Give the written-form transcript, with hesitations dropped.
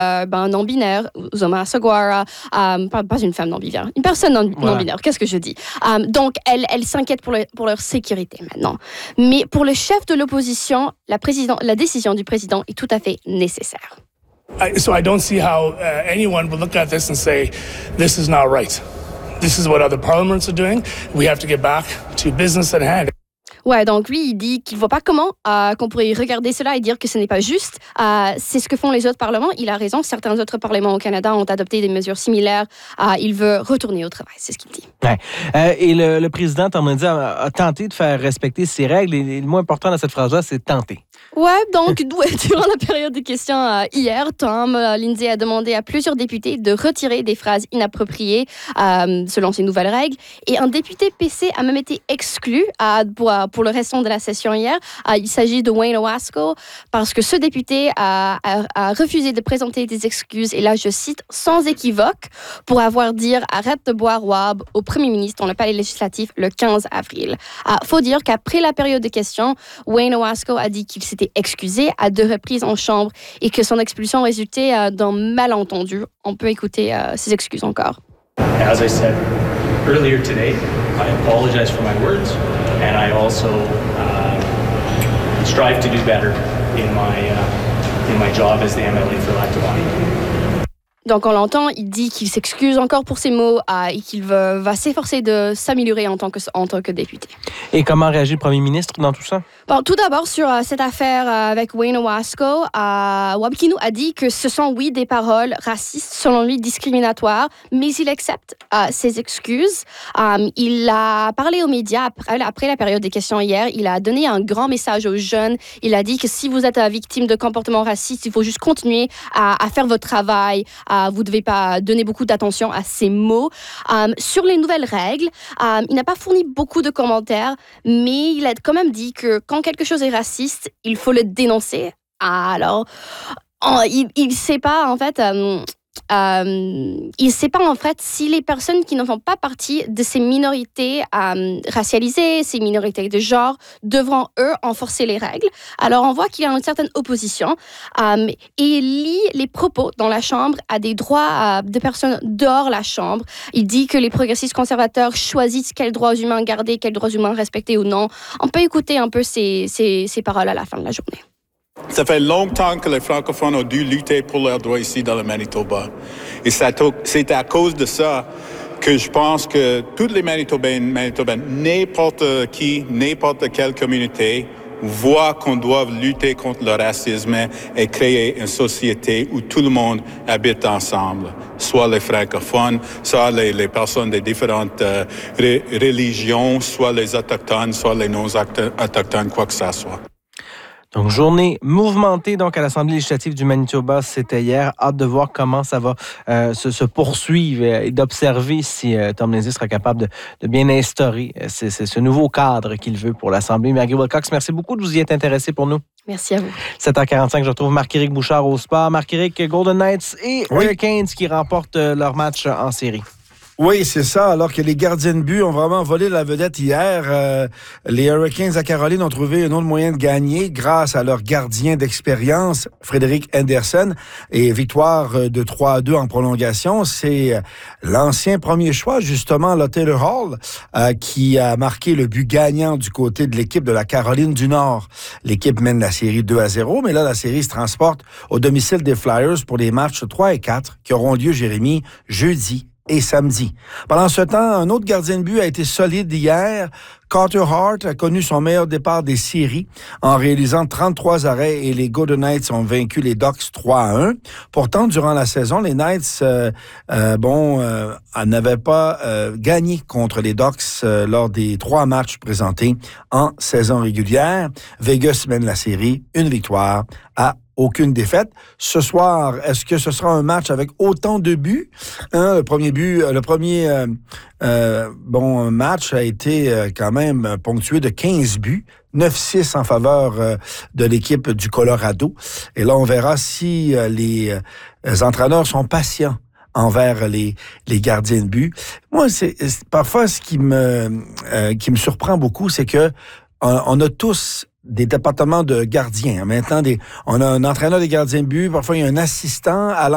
non-binaire, Uzoma Sawara, pas une femme non-binaire, une personne non-binaire, qu'est-ce que je dis? Donc, elle s'inquiète pour leur sécurité maintenant. Mais pour le chef de l'opposition, la décision du président est tout à fait nécessaire. So I don't see how anyone would look at this and say, this is not right. This is what other parliaments are doing. We have to get back to business at hand. Ouais, donc lui, il dit qu'il ne voit pas comment qu'on pourrait regarder cela et dire que ce n'est pas juste. C'est ce que font les autres parlements. Il a raison. Certains autres parlements au Canada ont adopté des mesures similaires. Il veut retourner au travail, c'est ce qu'il dit. Ouais. Et le président, Tom Lindsay, a tenté de faire respecter ces règles. Et le mot important dans cette phrase-là, c'est tenter. Ouais, donc durant la période de questions hier, Tom Lindsay a demandé à plusieurs députés de retirer des phrases inappropriées selon ces nouvelles règles. Et un député PC a même été exclu pour le restant de la session hier. Il s'agit de Wayne Owasco parce que ce député a refusé de présenter des excuses, et là je cite, sans équivoque, pour avoir dit « arrête de boire WAB » au premier ministre dans le palais législatif le 15 avril. Faut dire qu'après la période de questions, Wayne Owasco a dit qu'il s'était excusé à 2 reprises en chambre et que son expulsion résultait d'un malentendu. On peut écouter ses excuses encore. As I said earlier today, I apologize for my words, and I also strive to do better in my job as the MLA for Lackawanna. Donc on l'entend, il dit qu'il s'excuse encore pour ses mots et qu'il va s'efforcer de s'améliorer en tant que député. Et comment réagit le premier ministre dans tout ça? Bon, tout d'abord, sur cette affaire avec Wayne Owasco, Wabkinu a dit que ce sont, oui, des paroles racistes, selon lui discriminatoires, mais il accepte ses excuses. Il a parlé aux médias après la période des questions hier. Il a donné un grand message aux jeunes. Il a dit que si vous êtes victime de comportements racistes, il faut juste continuer à faire votre travail. Vous ne devez pas donner beaucoup d'attention à ces mots. Sur les nouvelles règles, il n'a pas fourni beaucoup de commentaires, mais il a quand même dit que quand quelque chose est raciste, il faut le dénoncer. Alors, il ne sait pas, en fait... il ne sait pas en fait si les personnes qui ne font pas partie de ces minorités racialisées, ces minorités de genre, devront eux enforcer les règles. Alors on voit qu'il y a une certaine opposition et il lie les propos dans la Chambre à des droits de personnes dehors la Chambre. Il dit que les progressistes conservateurs choisissent quels droits humains garder, quels droits humains respecter ou non. On peut écouter un peu ces paroles à la fin de la journée. Ça fait longtemps que les francophones ont dû lutter pour leurs droits ici dans le Manitoba. Et c'est à cause de ça que je pense que tous les Manitobaines, n'importe qui, n'importe quelle communauté, voient qu'on doit lutter contre le racisme et créer une société où tout le monde habite ensemble. Soit les francophones, soit les personnes des différentes religions, soit les autochtones, soit les non-autochtones, quoi que ça soit. Donc, journée mouvementée donc à l'Assemblée législative du Manitoba, c'était hier. Hâte de voir comment ça va se poursuivre et d'observer si Tom Lindsay sera capable de bien instaurer ce nouveau cadre qu'il veut pour l'Assemblée. Maggie Wilcox, merci beaucoup de vous y être intéressé pour nous. Merci à vous. 7h45, je retrouve Marc-Éric Bouchard au sport. Marc-Éric, Golden Knights et Hurricanes qui remportent leur match en série. Oui, c'est ça. Alors que les gardiens de but ont vraiment volé la vedette hier. Les Hurricanes à Caroline ont trouvé un autre moyen de gagner grâce à leur gardien d'expérience, Frédéric Henderson. Et victoire de 3-2 en prolongation. C'est l'ancien premier choix, justement, là, Taylor Hall, qui a marqué le but gagnant du côté de l'équipe de la Caroline du Nord. L'équipe mène la série 2-0, mais là, la série se transporte au domicile des Flyers pour les matchs 3 et 4 qui auront lieu, Jérémy, jeudi et samedi. Pendant ce temps, un autre gardien de but a été solide hier. Carter Hart a connu son meilleur départ des séries en réalisant 33 arrêts et les Golden Knights ont vaincu les Ducks 3-1. Pourtant, durant la saison, les Knights n'avaient pas gagné contre les Ducks lors des 3 matchs présentés en saison régulière. Vegas mène la série, une victoire à aucune défaite. Ce soir, est-ce que ce sera un match avec autant de buts? Le premier match a été quand même ponctué de 15 buts, 9-6 en faveur de l'équipe du Colorado. Et là, on verra si les entraîneurs sont patients envers les gardiens de but. Moi, c'est parfois ce qui me surprend beaucoup, c'est que on a tous des départements de gardiens. Maintenant, on a un entraîneur des gardiens de but, parfois il y a un assistant à